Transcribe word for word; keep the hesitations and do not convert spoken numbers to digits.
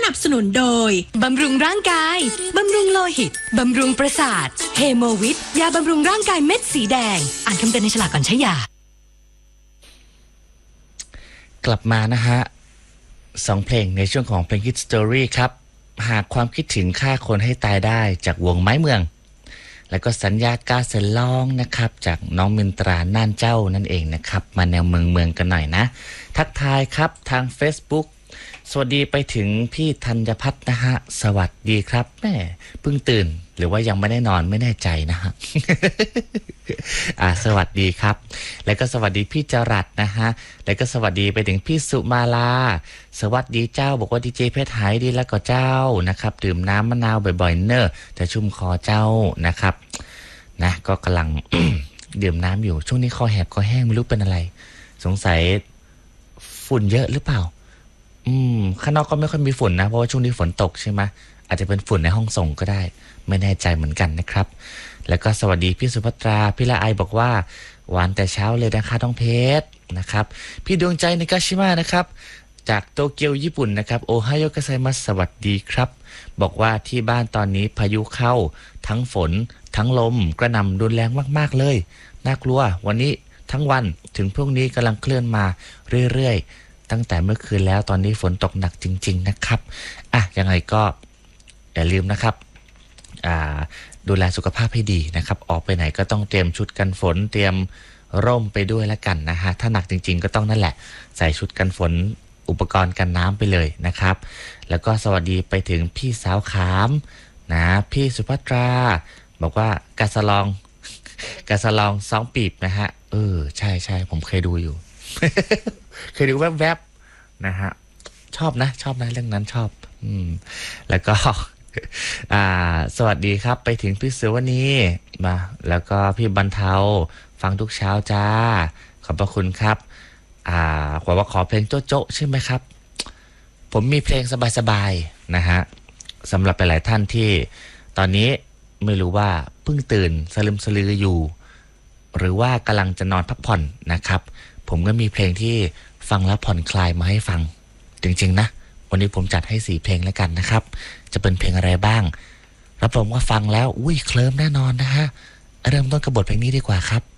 นับสนุนโดยบำรุงร่างกายบำรุงโลหิตบำรุงประสาทเฮโมวิทยาบำรุงร่างกายเม็ดสีแดงอ่านคำเตือนในฉลากก่อนใช้ยากลับมานะฮะสองเพลงในช่วงของเพลง Hit Story ครับหากความคิดถึงฆ่าคนให้ตายได้จากวงไม้เมืองแล้วก็สัญญากาเซลองนะครับจากน้องมินตราน่านเจ้านั่นเองนะครับมาแนวเมืองเมืองกันหน่อยนะทักทายครับทาง Facebook สวัสดีไปถึงพี่ธัญพัฒน์นะฮะสวัสดีครับแม่เพิ่งตื่นหรือว่ายังไม่ได้นอนไม่แน่ใจนะฮะ อ่าสวัสดีครับแล้วก็สวัสดีพี่จรัสนะฮะแล้วก็สวัสดีไปถึงพี่สุมาลาสวัสดีเจ้าบอกว่าดีเจเพชรหายดีแล้วก็เจ้านะครับดื่มน้ำมะนาวบ่อยๆเนอะจะชุ่มคอเจ้านะครับนะก็กำลัง ดื่มน้ำอยู่ช่วงนี้คอแหบคอแห้งไม่รู้เป็นอะไรสงสัยฝุ่นเยอะหรือเปล่าอืมข้างนอกก็ไม่ค่อยมีฝุ่นนะเพราะว่าช่วงนี้ฝนตกใช่ไหมอาจจะเป็นฝุ่นในห้องส่งก็ได้ไม่แน่ใจเหมือนกันนะครับแล้วก็สวัสดีพี่สุภัตราพี่ละไอบอกว่าหวานแต่เช้าเลยนะคะท้องเพชรนะครับพี่ดวงใจในกาชิมะนะครับจากโตเกียวญี่ปุ่นนะครับโอไฮโอกาไซมัสสวัสดีครับบอกว่าที่บ้านตอนนี้พายุเข้าทั้งฝนทั้งลมกระหน่ำรุนแรงมากๆเลยน่ากลัววันนี้ทั้งวันถึงพรุ่งนี้กำลังเคลื่อนมาเรื่อยๆตั้งแต่เมื่อคืนแล้วตอนนี้ฝนตกหนักจริงๆนะครับอ่ะยังไงก็อย่าลืมนะครับอ่าดูแลสุขภาพให้ดีนะครับออกไปไหนก็ต้องเตรียมชุดกันฝนเตรียมร่มไปด้วยแล้วกันนะฮะถ้าหนักจริงๆก็ต้องนั่นแหละใส่ชุดกันฝนอุปกรณ์กันน้ำไปเลยนะครับแล้วก็สวัสดีไปถึงพี่สาวขามนะพี่สุภัตราบอกว่ากาสลองกาสลองสองปีบนะฮะเออใช่ใช่ผมเคยดูอยู่ เคยดูแวบๆนะฮะชอบนะชอบนะเรื่องนั้นชอบอืมแล้วก็อ่าสวัสดีครับไปถึงพี่เสือวันนี้มาแล้วก็พี่บรรเทาฟังทุกเช้าจ้าขอบพระคุณครับอ่าขอว่าขอเพลงโจ๊ะโจ๊ะใช่ไหมครับผมมีเพลงสบายๆนะฮะสำหรับหลายท่านที่ตอนนี้ไม่รู้ว่าเพิ่งตื่นสลึมสลืออยู่หรือว่ากำลังจะนอนพักผ่อนนะครับผมก็มีเพลงที่ฟังแล้วผ่อนคลายมาให้ฟังจริงๆนะวันนี้ผมจัดให้สี่เพลงแล้วกันนะครับจะเป็นเพลงอะไรบ้างรับรองว่าฟังแล้วอุ้ยเคลิ้มแน่นอนนะฮะเริ่มต้นกับบทเพลงนี้ดีกว่าครับ